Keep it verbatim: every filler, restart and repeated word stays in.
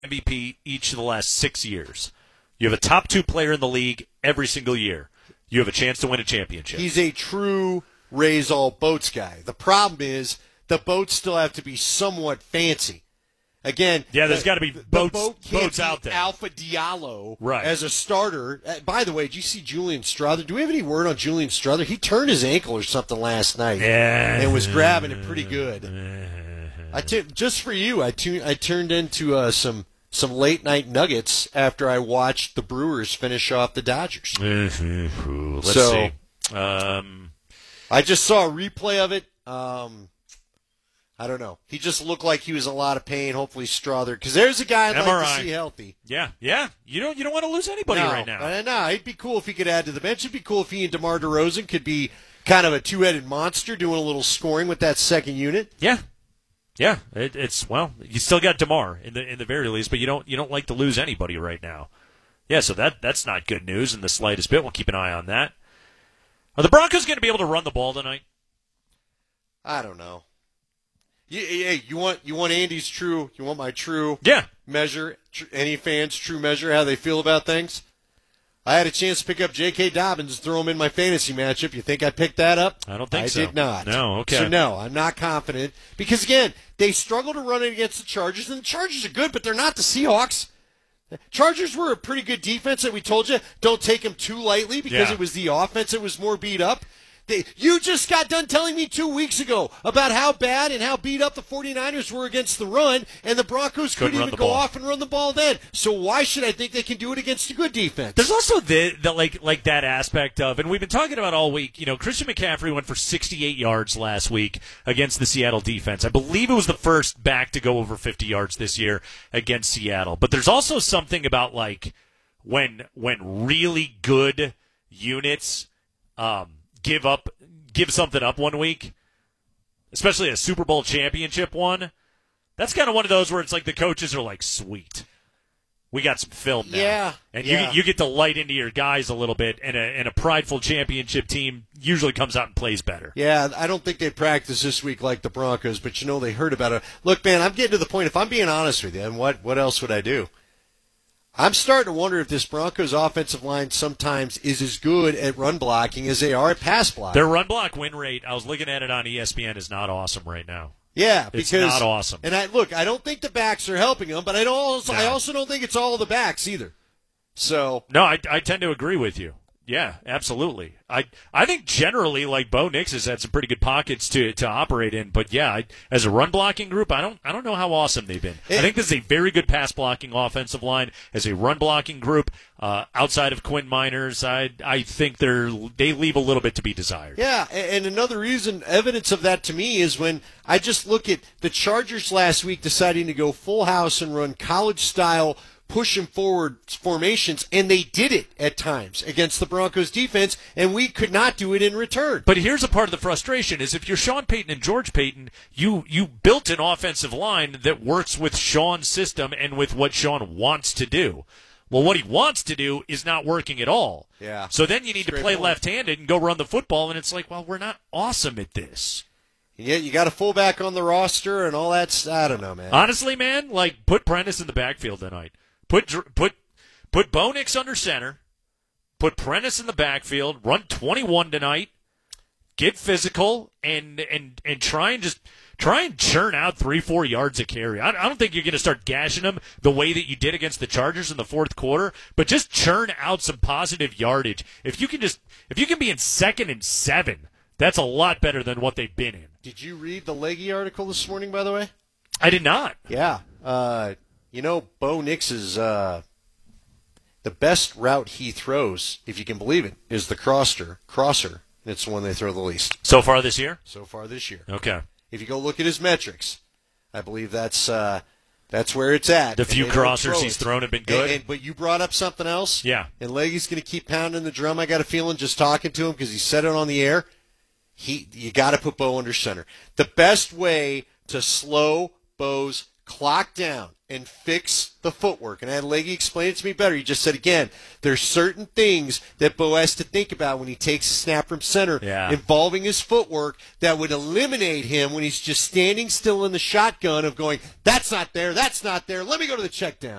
M V P each of the last six years. You have a top two player in the league every single year. You have a chance to win a championship. He's a true raise all boats guy. The problem is the boats still have to be somewhat fancy. Again, yeah, there's got to be boats, boat can't boats be out there. Alpha Diallo right. as a starter. Uh, by the way, did you see Julian Strother? Do we have any word on Julian Strother? He turned his ankle or something last night yeah. and was grabbing it pretty good. I t- just for you, I, tu- I turned into uh, some some late night nuggets after I watched the Brewers finish off the Dodgers. Let's so, see. Um, I just saw a replay of it. Um, I don't know. He just looked like he was in a lot of pain. Hopefully, Strother, because there's a guy I'd M R I. like to see healthy. Yeah, yeah. You don't you don't want to lose anybody no, right now. Uh, no, it'd be cool if he could add to the bench. It'd be cool if he and DeMar DeRozan could be kind of a two-headed monster, doing a little scoring with that second unit. Yeah. Yeah, it, it's well. You still got DeMar in the in the very least, but you don't you don't like to lose anybody right now. Yeah, so that that's not good news in the slightest bit. We'll keep an eye on that. Are the Broncos going to be able to run the ball tonight? I don't know. You, hey, you want you want Andy's true? You want my true? Yeah. Measure tr- any fans' true measure how they feel about things. I had a chance to pick up J K. Dobbins and throw him in my fantasy matchup. You think I picked that up? I don't think I so. I did not. No, okay. So, no, I'm not confident. Because, again, they struggle to run it against the Chargers, and the Chargers are good, but they're not the Seahawks. Chargers were a pretty good defense that we told you. Don't take them too lightly because yeah. it was the offense that was more beat up. They, you just got done telling me two weeks ago about how bad and how beat up the 49ers were against the run, and the Broncos couldn't, couldn't even go ball. off and run the ball then. So why should I think they can do it against a good defense? There's also the, the like like that aspect of, and we've been talking about all week, you know, Christian McCaffrey went for sixty-eight yards last week against the Seattle defense. I believe it was the first back to go over fifty yards this year against Seattle. But there's also something about, like, when when really good units um, give up give something up one week, especially a Super Bowl championship one. That's kind of one of those where it's like the coaches are like, sweet, we got some film now. Yeah. And yeah. you you get to light into your guys a little bit, and a, and a prideful championship team usually comes out and plays better. Yeah, I don't think they practiced this week like the Broncos, but, you know, they heard about it. Look, man, I'm getting to the point, if I'm being honest with you, and what, what else would I do? I'm starting to wonder if this Broncos offensive line sometimes is as good at run blocking as they are at pass blocking. Their run block win rate, I was looking at it on E S P N, is not awesome right now. Yeah, because it's not awesome. And I look, I don't think the backs are helping them, but I don't also, no. I also don't think it's all of the backs either. So no, I, I tend to agree with you. Yeah, absolutely. I I think generally, like, Bo Nix has had some pretty good pockets to, to operate in, but yeah, I, as a run blocking group, I don't I don't know how awesome they've been. It, I think this is a very good pass blocking offensive line. As a run blocking group, uh, outside of Quinn Miners, I I think they're they leave a little bit to be desired. Yeah, and another reason, evidence of that to me, is when I just look at the Chargers last week deciding to go full house and run college style pushing forward formations, and they did it at times against the Broncos defense, and we could not do it in return. But here's a part of the frustration is if you're Sean Payton and George Payton, you you built an offensive line that works with Sean's system and with what Sean wants to do. Well, what he wants to do is not working at all. Yeah. So then you need Straight to play point. left-handed and go run the football, and it's like, well, we're not awesome at this. Yeah, you got a fullback on the roster and all that. I don't know, man. Honestly, man, like, put Prentice in the backfield tonight. Put put put Bo Nix under center. Put Prentice in the backfield. Run twenty-one tonight. Get physical and and and try and just try and churn out three four yards a carry. I, I don't think you're going to start gashing them the way that you did against the Chargers in the fourth quarter, but just churn out some positive yardage. If you can just if you can be in second and seven, that's a lot better than what they've been in. Did you read the Leggy article this morning, by the way? I did not. Yeah. Uh, you know, Bo Nix's uh, the best route he throws, if you can believe it, is the crosser. Crosser. It's the one they throw the least. So far this year? So far this year. Okay. If you go look at his metrics, I believe that's uh, that's where it's at. The few crossers throw he's thrown have been good. And, and, but you brought up something else. Yeah. And Leggy's going to keep pounding the drum. I got a feeling just talking to him because he said it on the air. He, you got to put Bo under center. The best way to slow Bo's clock down and fix the footwork. And I had Leggy explain it to me better. He just said, again, there's certain things that Bo has to think about when he takes a snap from center yeah. involving his footwork that would eliminate him when he's just standing still in the shotgun of going, that's not there, that's not there, let me go to the check down.